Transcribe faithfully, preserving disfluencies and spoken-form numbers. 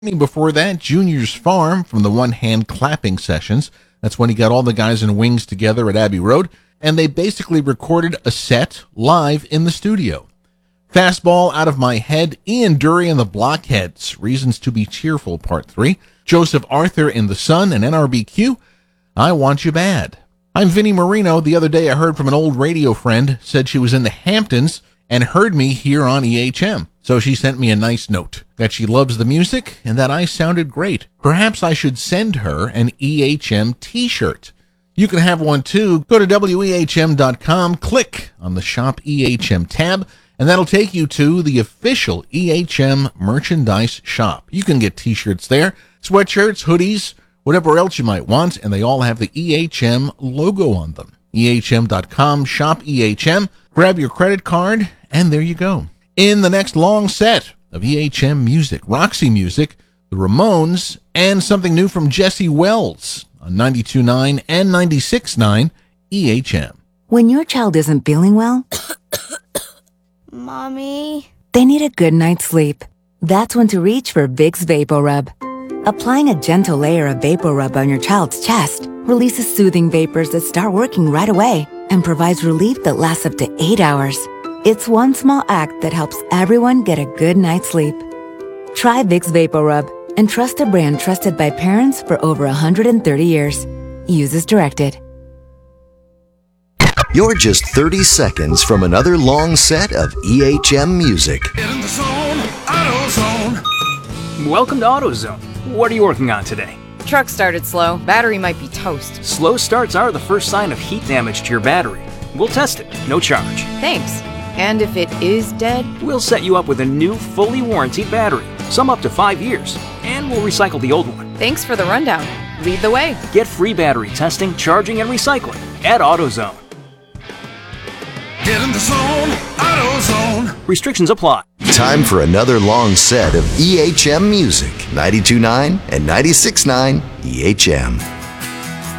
Before that, Junior's Farm from the One Hand Clapping Sessions. That's when he got all the guys in Wings together at Abbey Road, and they basically recorded a set live in the studio. Fastball Out of My Head, Ian Dury and the Blockheads, Reasons to Be Cheerful, Part three. Joseph Arthur in The Sun and N R B Q, I Want You Bad. I'm Vinnie Marino. The other day I heard from an old radio friend, said she was in the Hamptons and heard me here on E H M. So she sent me a nice note that she loves the music and that I sounded great. Perhaps I should send her an E H M t-shirt. You can have one too. Go to W E H M dot com, click on the Shop E H M tab, and that'll take you to the official E H M merchandise shop. You can get t-shirts there, sweatshirts, hoodies, whatever else you might want, and they all have the E H M logo on them. E H M dot com, shop E H M, grab your credit card, and there you go. In the next long set of E H M music, Roxy Music, the Ramones, and something new from Jesse Wells on ninety-two point nine and ninety-six point nine E H M. When your child isn't feeling well, Mommy, they need a good night's sleep. That's when to reach for Vicks VapoRub. Applying a gentle layer of VapoRub on your child's chest releases soothing vapors that start working right away and provides relief that lasts up to eight hours. It's one small act that helps everyone get a good night's sleep. Try Vicks VapoRub and trust a brand trusted by parents for over one hundred thirty years. Use as directed. You're just thirty seconds from another long set of E H M music. Get in the zone, AutoZone. Welcome to AutoZone. What are you working on today? Truck started slow. Battery might be toast. Slow starts are the first sign of heat damage to your battery. We'll test it, no charge. Thanks. And if it is dead? We'll set you up with a new, fully warranted battery, some up to five years, and we'll recycle the old one. Thanks for the rundown. Lead the way. Get free battery testing, charging, and recycling at AutoZone. Get in the zone, AutoZone. Restrictions apply. Time for another long set of E H M music. ninety-two point nine and ninety-six point nine E H M.